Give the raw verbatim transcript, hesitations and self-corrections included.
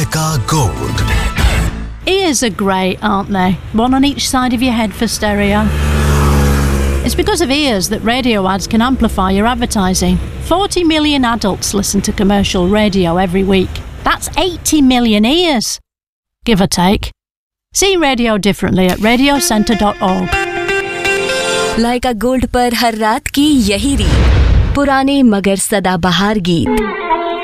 Leica Gold. Ears are great, aren't they? One on each side of your head for stereo. It's because of ears that radio ads can amplify your advertising. forty million adults listen to commercial radio every week. That's eighty million ears, give or take. See radio differently at radio centre dot org. Lyca gold पर हर रात की यही रीत, पुराने मगर सदाबहार गीत।